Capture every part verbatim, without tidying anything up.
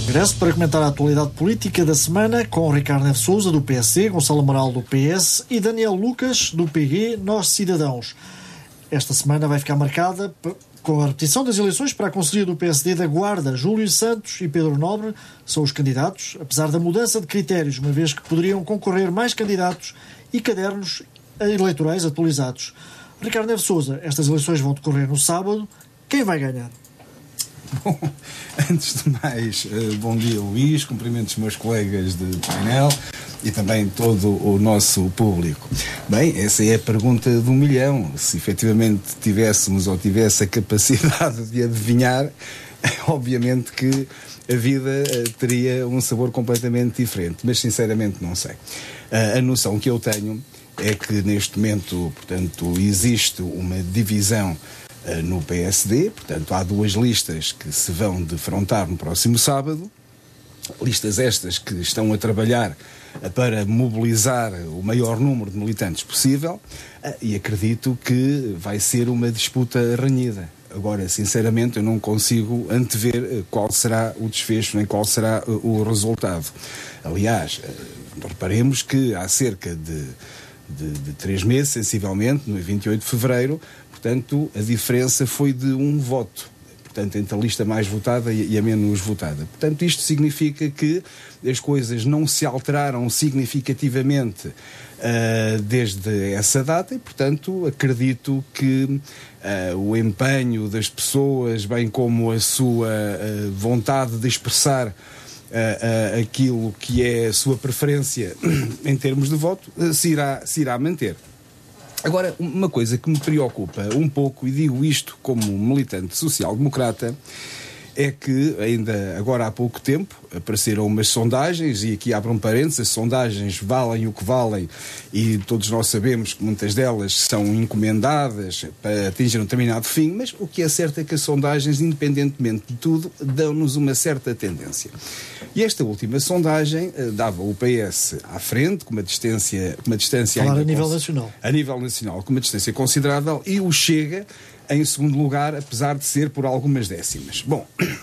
Regresso para comentar a atualidade política da semana com Ricardo Neves Sousa, do P S C, Gonçalo Amaral, do P S e Daniel Lucas, do P G, Nós Cidadãos. Esta semana vai ficar marcada com a repetição das eleições para a Conselhia do P S D da Guarda. Júlio Santos e Pedro Nobre são os candidatos, apesar da mudança de critérios, uma vez que poderiam concorrer mais candidatos e cadernos eleitorais atualizados. Ricardo Neves Sousa, estas eleições vão decorrer no sábado. Quem vai ganhar? Bom, antes de mais, bom dia, Luís, cumprimento os meus colegas de painel e também todo o nosso público. Bem, essa é a pergunta do milhão. Se efetivamente tivéssemos ou tivesse a capacidade de adivinhar, obviamente que a vida teria um sabor completamente diferente, mas sinceramente não sei. A noção que eu tenho é que neste momento, portanto, existe uma divisão no P S D, portanto há duas listas que se vão defrontar no próximo sábado, listas estas que estão a trabalhar para mobilizar o maior número de militantes possível, e acredito que vai ser uma disputa renhida. Agora, sinceramente, eu não consigo antever qual será o desfecho nem qual será o resultado. Aliás, reparemos que há cerca de, de, de três meses, sensivelmente, no vinte e oito de fevereiro, portanto, a diferença foi de um voto, portanto, entre a lista mais votada e a menos votada. Portanto, isto significa que as coisas não se alteraram significativamente uh, desde essa data e, portanto, acredito que uh, o empenho das pessoas, bem como a sua uh, vontade de expressar uh, uh, aquilo que é a sua preferência em termos de voto, uh, se irá, se irá manter. Agora, uma coisa que me preocupa um pouco, e digo isto como militante social-democrata, é que ainda agora há pouco tempo apareceram umas sondagens, e aqui abro um parênteses, as sondagens valem o que valem e todos nós sabemos que muitas delas são encomendadas para atingir um determinado fim, mas o que é certo é que as sondagens, independentemente de tudo, dão-nos uma certa tendência. E esta última sondagem uh, dava o P S à frente, com uma distância, com uma distância Falar ainda a nível cons- nacional. A nível nacional, com uma distância considerável, e o Chega em segundo lugar, apesar de ser por algumas décimas. Bom,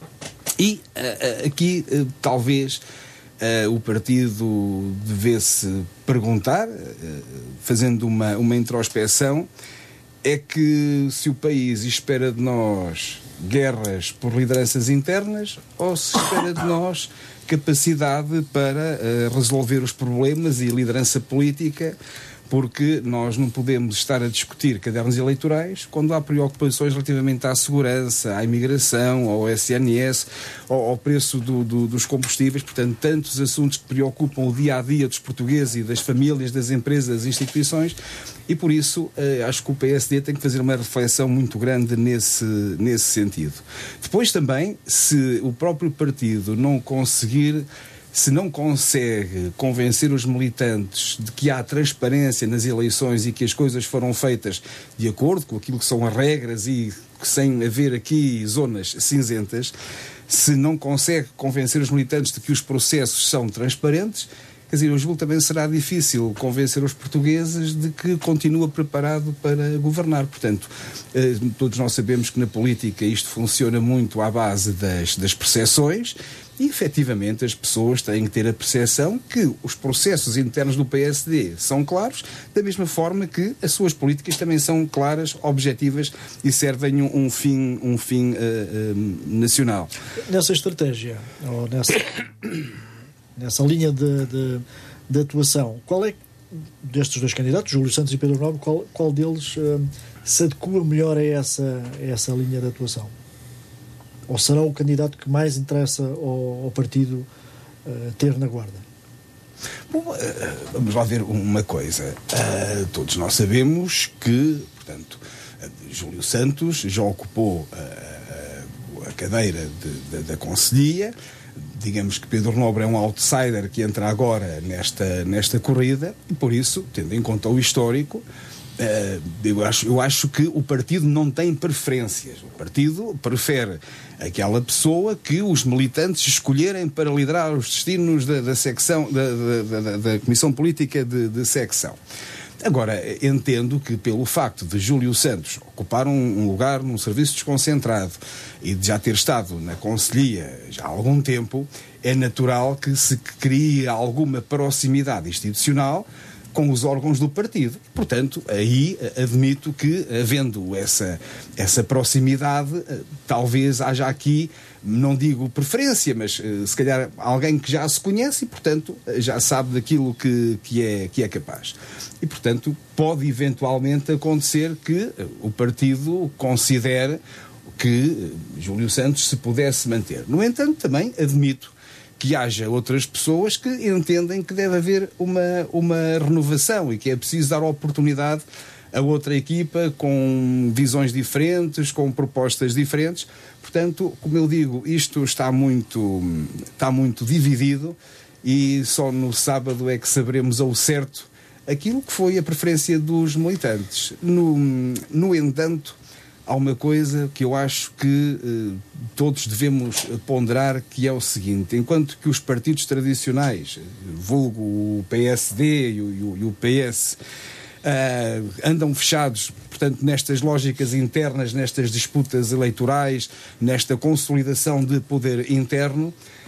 e uh, aqui uh, talvez uh, o partido devesse perguntar, uh, fazendo uma, uma introspeção, é que se o país espera de nós guerras por lideranças internas ou se espera de nós capacidade para uh, resolver os problemas e liderança política, porque nós não podemos estar a discutir cadernos eleitorais quando há preocupações relativamente à segurança, à imigração, ao S N S, ao, ao preço do, do, dos combustíveis, portanto, tantos assuntos que preocupam o dia-a-dia dos portugueses e das famílias, das empresas, das instituições, e por isso eh, acho que o P S D tem que fazer uma reflexão muito grande nesse, nesse sentido. Depois também, se o próprio partido não conseguir se não consegue convencer os militantes de que há transparência nas eleições e que as coisas foram feitas de acordo com aquilo que são as regras e sem haver aqui zonas cinzentas, se não consegue convencer os militantes de que os processos são transparentes, quer dizer, eu julgo também será difícil convencer os portugueses de que continua preparado para governar. Portanto, eh, todos nós sabemos que na política isto funciona muito à base das, das percepções e, efetivamente, as pessoas têm que ter a percepção que os processos internos do P S D são claros, da mesma forma que as suas políticas também são claras, objetivas e servem um, um fim, um fim uh, uh, nacional. Nessa estratégia, ou nessa... nessa linha de, de, de atuação, qual é, destes dois candidatos, Júlio Santos e Pedro Nobre, qual, qual deles uh, se adequa melhor a essa, a essa linha de atuação? Ou será o candidato que mais interessa ao, ao partido uh, ter na Guarda? Bom, uh, vamos lá ver uma coisa. Uh, todos nós sabemos que, portanto, uh, Júlio Santos já ocupou uh, a cadeira de, de, da Conselhia. Digamos que Pedro Nobre é um outsider que entra agora nesta, nesta corrida e, por isso, tendo em conta o histórico, uh, eu, acho, eu acho que o partido não tem preferências. O partido prefere aquela pessoa que os militantes escolherem para liderar os destinos da, da secção, da, da, da, da Comissão Política de, de secção. Agora, entendo que pelo facto de Júlio Santos ocupar um, um lugar num serviço desconcentrado e de já ter estado na Conselhia já há algum tempo, é natural que se crie alguma proximidade institucional com os órgãos do partido. Portanto, aí admito que, havendo essa, essa proximidade, talvez haja aqui, não digo preferência, mas se calhar alguém que já se conhece e, portanto, já sabe daquilo que, que, é, que é capaz. E, portanto, pode eventualmente acontecer que o partido considere que Júlio Santos se pudesse manter. No entanto, também admito que haja outras pessoas que entendem que deve haver uma, uma renovação e que é preciso dar oportunidade a outra equipa com visões diferentes, com propostas diferentes. Portanto, como eu digo, isto está muito, está muito dividido e só no sábado é que saberemos ao certo aquilo que foi a preferência dos militantes. No, no entanto, há uma coisa que eu acho que eh, todos devemos ponderar, que é o seguinte: enquanto que os partidos tradicionais, vulgo o P S D e o, e o P S, uh, andam fechados, portanto, nestas lógicas internas, nestas disputas eleitorais, nesta consolidação de poder interno,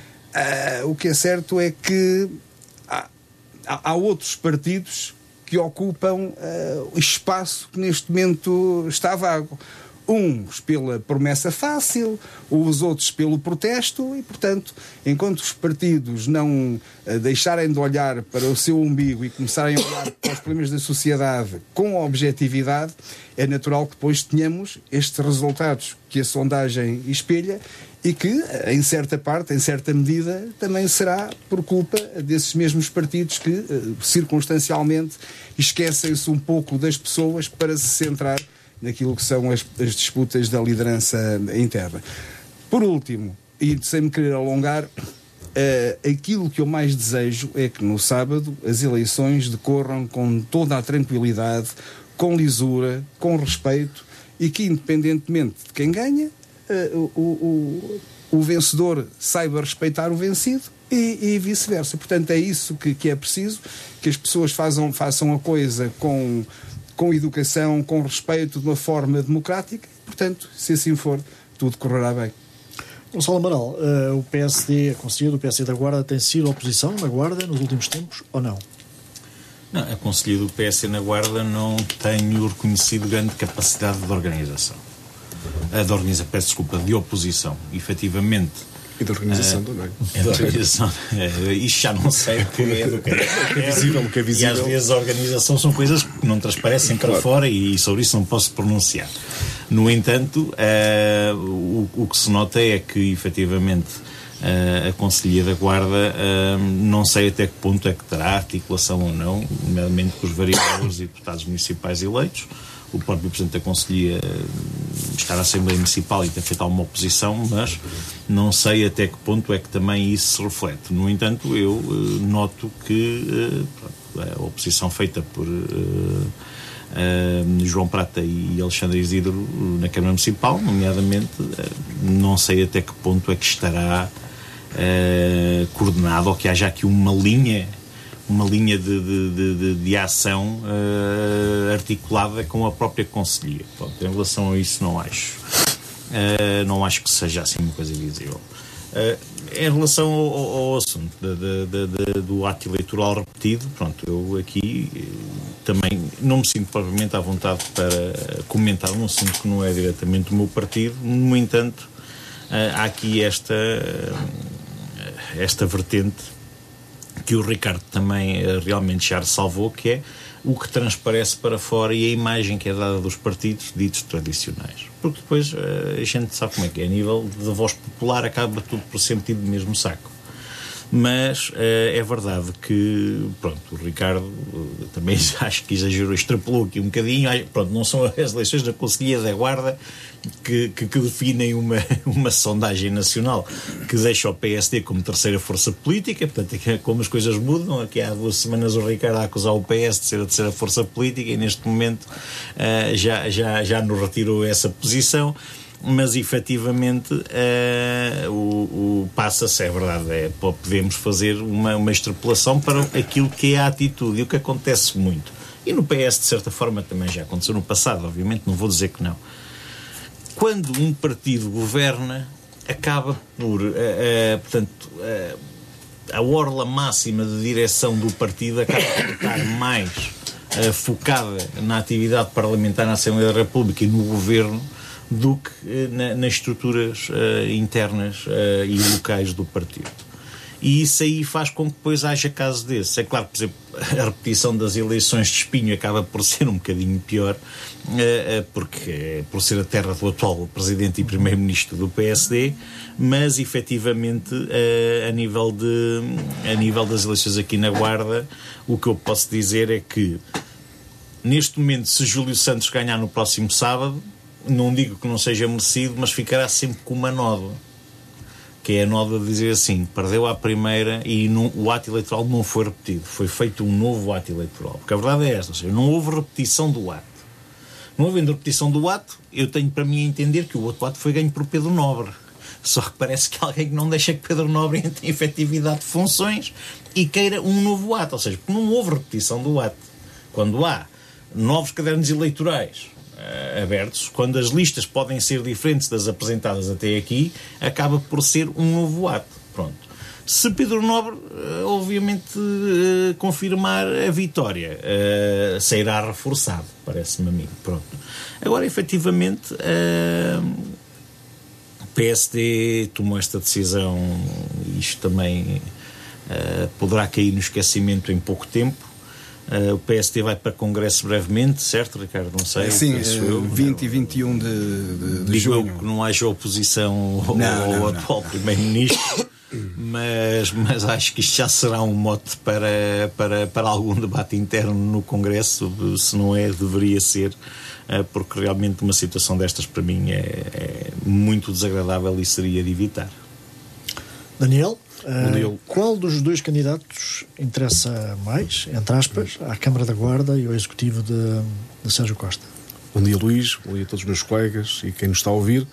uh, o que é certo é que há, há outros partidos que ocupam uh, espaço que neste momento está vago. Uns pela promessa fácil, os outros pelo protesto e, portanto, enquanto os partidos não uh, deixarem de olhar para o seu umbigo e começarem a olhar para os problemas da sociedade com objetividade, é natural que depois tenhamos estes resultados que a sondagem espelha e que, em certa parte, em certa medida, também será por culpa desses mesmos partidos que, uh, circunstancialmente, esquecem-se um pouco das pessoas para se centrar naquilo que são as, as disputas da liderança interna. Por último, e sem me querer alongar, uh, aquilo que eu mais desejo é que no sábado as eleições decorram com toda a tranquilidade, com lisura, com respeito e que, independentemente de quem ganha, uh, o, o, o vencedor saiba respeitar o vencido e, e vice-versa. Portanto, é isso que, que é preciso, que as pessoas façam, façam a coisa com com educação, com respeito, de uma forma democrática. Portanto, se assim for, tudo correrá bem. Gonçalo Amaral, uh, o P S D, a Conselhia do P S D da Guarda, tem sido oposição na Guarda nos últimos tempos ou não? Não, a Conselhia do P S D na Guarda não tem reconhecido grande capacidade de organização. A de organização, peço desculpa, de oposição. Efetivamente. E da organização uh, também. É da organização. É, isto já não sei o que é do que é. O que é visível, o que é visível. E às vezes a organização são coisas que não transparecem para claro. Fora e sobre isso não posso pronunciar. No entanto, uh, o, o que se nota é que, efetivamente, uh, a Conselhia da Guarda, uh, não sei até que ponto é que terá articulação ou não, nomeadamente com os vereadores e deputados municipais eleitos. O próprio Presidente da Conselhia está na Assembleia Municipal e tem feito alguma oposição, mas não sei até que ponto é que também isso se reflete. No entanto, eu uh, noto que uh, a oposição feita por uh, uh, João Prata e Alexandre Isidro na Câmara Municipal, nomeadamente, uh, não sei até que ponto é que estará uh, coordenado ou que haja aqui uma linha uma linha de, de, de, de ação uh, articulada com a própria Conselhia. Pronto, em relação a isso não acho. Uh, não acho que seja assim uma coisa visível. Uh, em relação ao, ao assunto de, de, de, de, do ato eleitoral repetido, pronto, eu aqui também não me sinto propriamente à vontade para comentar um assunto que não é diretamente do meu partido. No entanto, uh, há aqui esta, uh, esta vertente que o Ricardo também uh, realmente já ressalvou, que é o que transparece para fora e a imagem que é dada dos partidos ditos tradicionais. Porque depois uh, a gente sabe como é que é, a nível de voz popular acaba tudo por ser metido no mesmo saco. Mas uh, é verdade que, pronto, o Ricardo uh, também acho que exagerou, extrapolou aqui um bocadinho. Pronto, não são as eleições da Conselhia da Guarda que, que, que definem uma, uma sondagem nacional que deixa o P S D como terceira força política. Portanto, é como as coisas mudam. Aqui há duas semanas o Ricardo a acusar o P S de ser a terceira força política e neste momento uh, já, já, já nos retirou essa posição. Mas efetivamente uh, o, o passa-se, é verdade, é, podemos fazer uma, uma extrapolação para aquilo que é a atitude. E o que acontece muito, E no P S, de certa forma, também já aconteceu no passado, obviamente, não vou dizer que não. Quando um partido governa, acaba por, uh, uh, portanto, uh, a orla máxima de direção do partido acaba por estar mais uh, focada na atividade parlamentar na Assembleia da República e no governo do que uh, na, nas estruturas uh, internas uh, e locais do partido. E isso aí faz com que depois haja casos desses. É claro que, por exemplo, a repetição das eleições de Espinho acaba por ser um bocadinho pior, porque por ser a terra do atual Presidente e Primeiro-Ministro do P S D, mas, efetivamente, a nível, de, a nível das eleições aqui na Guarda, o que eu posso dizer é que, neste momento, se Júlio Santos ganhar no próximo sábado, não digo que não seja merecido, mas ficará sempre com uma nódoa. Que é a nódoa de dizer assim, perdeu à primeira e não, o ato eleitoral não foi repetido, foi feito um novo ato eleitoral. Porque a verdade é esta, ou seja, não houve repetição do ato. Não havendo repetição do ato, eu tenho para mim a entender que o outro ato foi ganho por Pedro Nobre. Só que parece que alguém não deixa que Pedro Nobre entre em efetividade de funções e queira um novo ato. Ou seja, porque não houve repetição do ato. Quando há novos cadernos eleitorais abertos, quando as listas podem ser diferentes das apresentadas até aqui, acaba por ser um novo ato. Pronto. Se Pedro Nobre, obviamente, confirmar a vitória, sairá reforçado, parece-me a mim. Pronto. Agora, efetivamente, o P S D tomou esta decisão, e isto também poderá cair no esquecimento em pouco tempo. Uh, o P S D vai para Congresso brevemente, certo, Ricardo? Não sei. Sim, uh, vinte e vinte e um de, de, de Digo junho. Eu que não haja oposição ao, não, ao não, atual não. Primeiro-Ministro, mas, mas acho que isto já será um mote para, para, para algum debate interno no Congresso. Se não é, deveria ser, uh, porque realmente uma situação destas para mim é, é muito desagradável e seria de evitar. Daniel? Uh, qual dos dois candidatos interessa mais, entre aspas, à Câmara da Guarda e ao Executivo de, de Sérgio Costa? Bom dia, Luís, bom dia a todos os meus colegas e quem nos está a ouvir.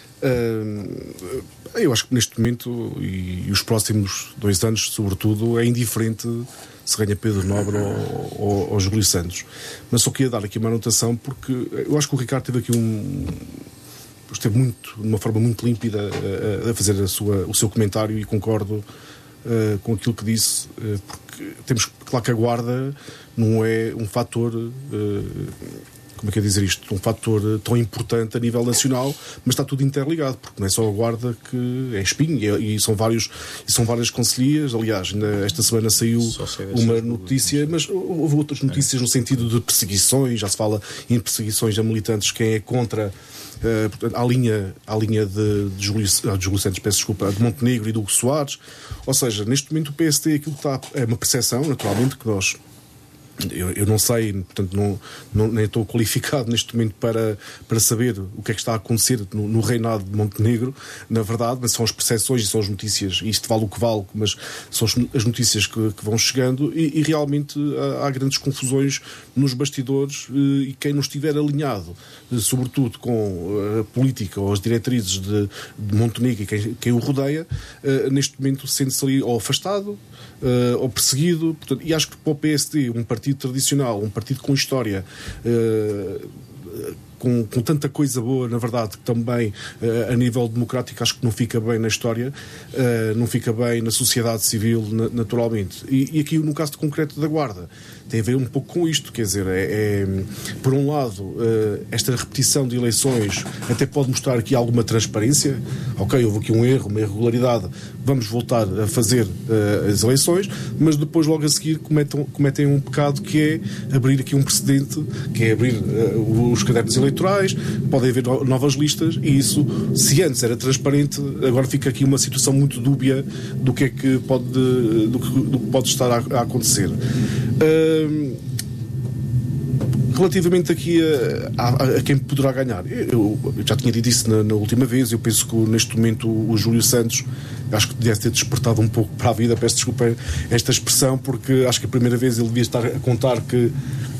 Uh, eu acho que neste momento e, e os próximos dois anos, sobretudo, é indiferente se ganha Pedro Nobre ou, ou, ou Júlio Santos. Mas só queria dar aqui uma anotação, porque eu acho que o Ricardo teve aqui um... esteve muito, de uma forma muito límpida a, a fazer a sua, o seu comentário, e concordo uh, com aquilo que disse, uh, porque temos, claro que a Guarda não é um fator, uh, como é que é dizer isto, um fator tão importante a nível nacional, mas está tudo interligado, porque não é só a Guarda que é Espinho, e, e, são, vários, e são várias concelhias. Aliás, ainda esta semana saiu uma notícia, mas houve outras notícias no sentido de perseguições, já se fala em perseguições a militantes, quem é contra... Uh, portanto, à linha, à linha de, de, Júlio, de Júlio Santos, peço desculpa, de Montenegro e do Hugo Soares. Ou seja, neste momento o P S D, aquilo que está, é uma percepção, naturalmente, que nós... Eu, eu não sei, portanto, não, não, nem estou qualificado neste momento para, para saber o que é que está a acontecer no, no reinado de Montenegro, na verdade, mas são as percepções e são as notícias, e isto vale o que vale, mas são as notícias que, que vão chegando, e, e realmente há, há grandes confusões nos bastidores, e quem não estiver alinhado, sobretudo com a política ou as diretrizes de, de Montenegro e quem, quem o rodeia, neste momento sente-se ali ou afastado, Uh, ou perseguido, portanto, e acho que para o P S D, um partido tradicional, um partido com história, uh, com, com tanta coisa boa, na verdade, que também uh, a nível democrático acho que não fica bem na história, uh, não fica bem na sociedade civil, na, naturalmente. E, e aqui no caso concreto da Guarda tem a ver um pouco com isto, quer dizer, é, é por um lado, uh, esta repetição de eleições até pode mostrar aqui alguma transparência. Ok, houve aqui um erro, uma irregularidade, vamos voltar a fazer uh, as eleições, mas depois logo a seguir cometem, cometem um pecado, que é abrir aqui um precedente, que é abrir uh, os cadernos eleitorais, podem haver no, novas listas, e isso, se antes era transparente, agora fica aqui uma situação muito dúbia do que é que pode, do que, do que pode estar a, a acontecer. Uh, Relativamente aqui a, a, a quem poderá ganhar, eu, eu já tinha dito isso na, na última vez. Eu penso que neste momento o, o Júlio Santos, acho que deve ter despertado um pouco para a vida, peço desculpa esta expressão, porque acho que a primeira vez ele devia estar a contar que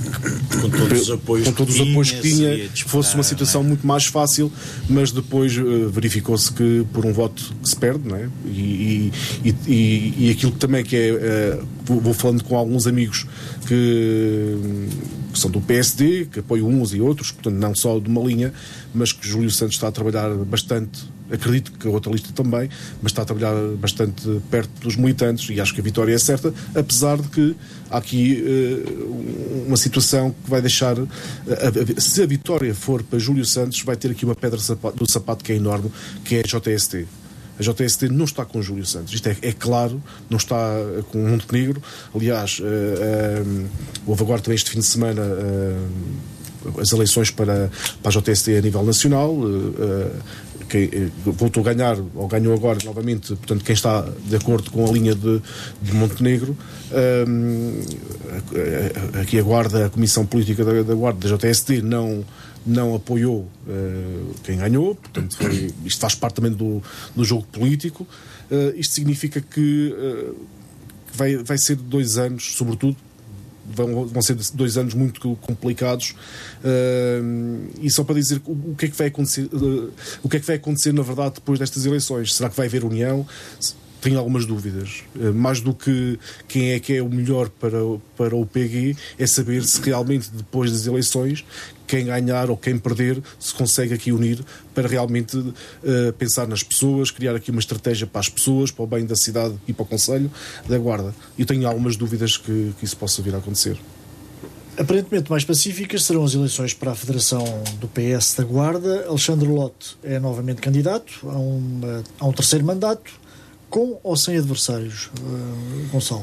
com todos os apoios com todos que os apoios tinha, que tinha, seria disputar, fosse uma situação não é? muito mais fácil, mas depois uh, verificou-se que por um voto que se perde, não é? e, e, e, e aquilo que também que é, uh, vou, vou falando com alguns amigos que, que são do P S D, que apoiam uns e outros, portanto não só de uma linha, mas que Júlio Santos está a trabalhar bastante, acredito que a outra lista também, mas está a trabalhar bastante perto dos militantes, e acho que a vitória é certa, apesar de que há aqui uh, uma situação que vai deixar, uh, uh, se a vitória for para Júlio Santos, vai ter aqui uma pedra do sapato que é enorme, que é a J S T. A J S T não está com Júlio Santos, isto é, é claro, não está com Montenegro. Aliás, uh, uh, houve agora também este fim de semana uh, as eleições para, para a J S T a nível nacional. Uh, uh, quem voltou a ganhar, ou ganhou agora novamente, portanto, quem está de acordo com a linha de, de Montenegro. Um, aqui a Guarda, a Comissão Política da, da Guarda da J S T não, não apoiou uh, quem ganhou, portanto foi, isto faz parte também do, do jogo político. Uh, isto significa que uh, vai, vai ser dois anos, sobretudo, Vão, vão ser dois anos muito complicados, uh, e só para dizer o, o que é que vai acontecer, uh, o que é que vai acontecer na verdade depois destas eleições. Será que vai haver união? Tenho algumas dúvidas. Uh, mais do que quem é que é o melhor para, para o P G, é saber se realmente depois das eleições quem ganhar ou quem perder se consegue aqui unir para realmente uh, pensar nas pessoas, criar aqui uma estratégia para as pessoas, para o bem da cidade e para o Conselho da Guarda. Eu tenho algumas dúvidas que, que isso possa vir a acontecer. Aparentemente mais pacíficas serão as eleições para a Federação do P S da Guarda. Alexandre Lote é novamente candidato a, uma, a um terceiro mandato, com ou sem adversários, uh, Gonçalo?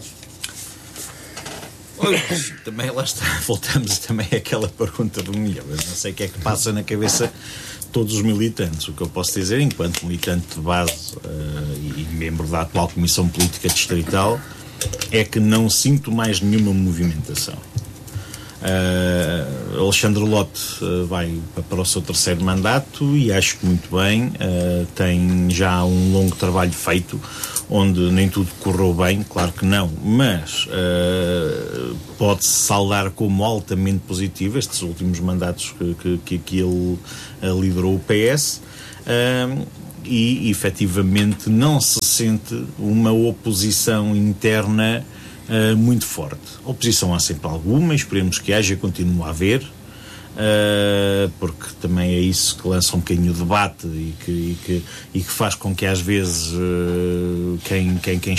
Olha, também lá está, voltamos também àquela pergunta do milhão. Eu não sei o que é que passa na cabeça de todos os militantes. O que eu posso dizer, enquanto militante de base uh, e membro da atual Comissão Política Distrital, é que não sinto mais nenhuma movimentação. Uh, Alexandre Lote uh, vai para o seu terceiro mandato e acho que muito bem, uh, tem já um longo trabalho feito, onde nem tudo correu bem, claro que não, mas uh, pode-se saldar como altamente positivo estes últimos mandatos que, que, que ele uh, liderou o P S, uh, e efetivamente não se sente uma oposição interna Uh, muito forte. Oposição há sempre alguma, esperemos que haja, continue a haver, uh, porque também é isso que lança um bocadinho o debate e que, e que, e que faz com que às vezes uh, quem, quem, quem